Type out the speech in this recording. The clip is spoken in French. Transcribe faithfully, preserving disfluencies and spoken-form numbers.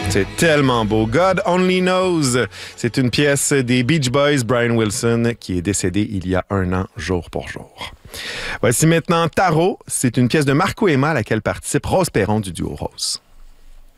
C'est tellement beau. God Only Knows. C'est une pièce des Beach Boys, Brian Wilson, qui est décédé il y a un an, jour pour jour. Voici maintenant Tarot. C'est une pièce de Marco Emma à laquelle participe Rose Perron du duo Rose.